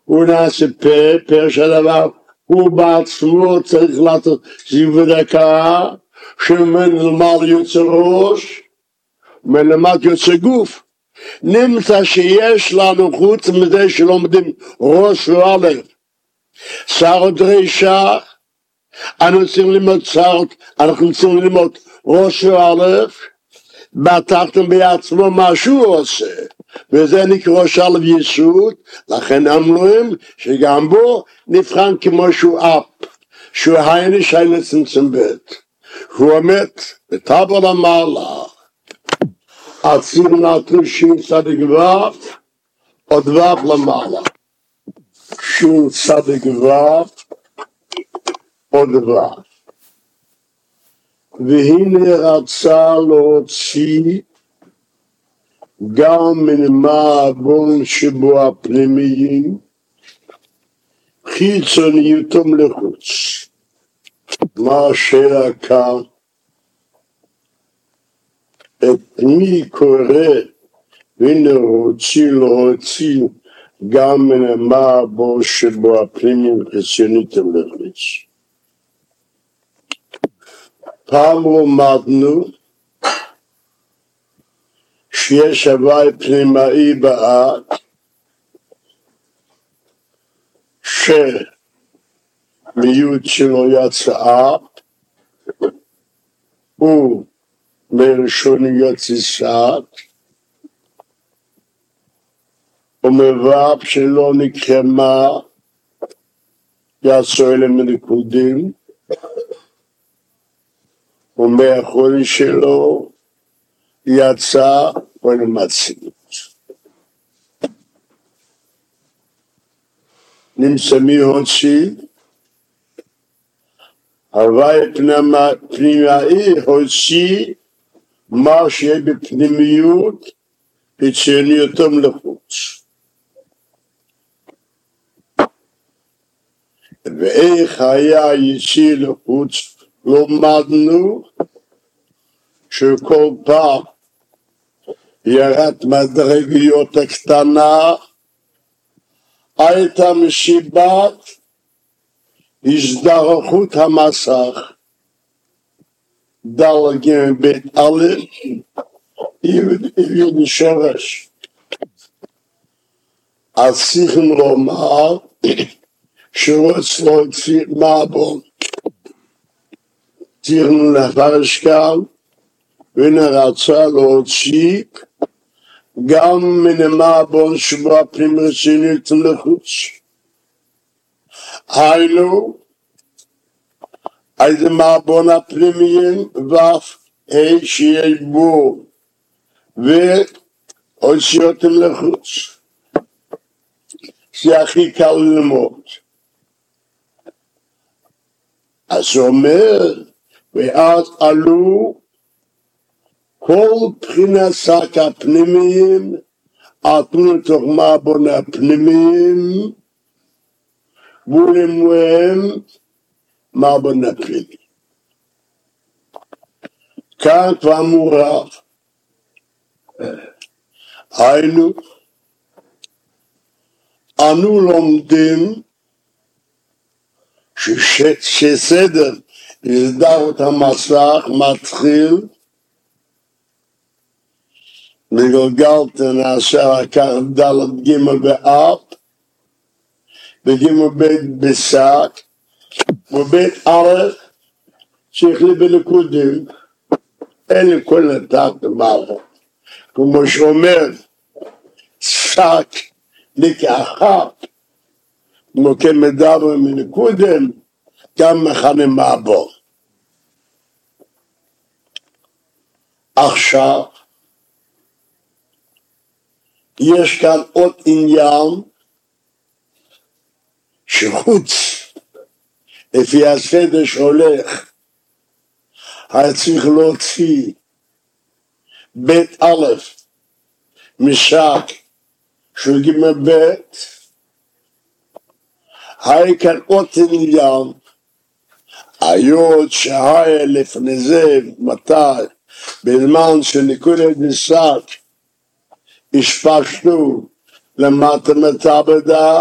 הוא נעשה פה של דבר, הוא בעצמו צריך לעשות זיו ודקה, שמלמד יוצא ראש, מלמד יוצא גוף. נמצא שיש לנו חוץ מזה שלומדים ראש ואלף, שרות רישה, אנחנו צריכים ללמוד ראש ואלף, בתחתון בעצמו מה שהוא עושה, וזה נקרא שלב יסוד, לכן אמרים שגם בו נבחן כמו שהוא אפ, שהוא הייני שיילה צמצם בית, הוא עומד בטבל המעלה, עציר נתנו שין צדיק ו' עוד ו' למעלה, שין צדיק ו' עוד ו'. והנה רצה להוציא גם מן המעבון שבו הפנימיים חיצוניותם לחוץ. מה השאלה כאן? את מי קורא והנה רוצים להוציא גם מן המעבון שבו הפנימיים חיצוניותם לחוץ. פעם למדנו שיש הווי פנימאי באט שמיעוט שלו יצא הוא מראשון יוצא סעת ומבב שלו נקרמה יצא אלה מנקודים ומאחורי שלו יצא ולמציאות. נמצא מי הוציא? הווי פנימאי הוציא מה שיהיה בפנימיות חיצוניותם לחוץ. ואיך היה יציא לחוץ? לומדנו שכל פעם ירד מדרגיות הקטנה הייתה מסיבת הזדרכות המסך ד' ג' ב' א' י' שורש. אז צריכים לומר שרוצה להוציא מעבון צריכים לפרש כאן ונרצה להוציא גם מן המעבון שבו הפנים רצינית לחוץ. היינו, איזה מעבון הפנימיים ואף שיהיה בו והוציא אותם לחוץ. זה הכי קל ללמוד. אז הוא אומר, ואז עלו כל בחינת שק הפנימיים, עטו לתוך מעבון הפנימיים, ולמוהם מעבון הפנימיים. כאן כבר מורח. היינו, אנו לומדים שסדר הזדהות המסך מתחיל מגלגלת נעשה לקחת ד' ג' באב וג' ב' בשק וב' א' שכלי בנקודים אין לי כל נתק למעלה כמו שאומר שק לקחת כמו כמדבר מנקודים גם מכנה מעבון. עכשיו יש כאן עוד עניין שחוץ לפי הסדר שהולך היה צריך להוציא בית א' משק של ג' ב' היה כאן עוד עניין היות שהיה לפני זה מתי בזמן שנקודת נסק השפשנו למטה מתעבדה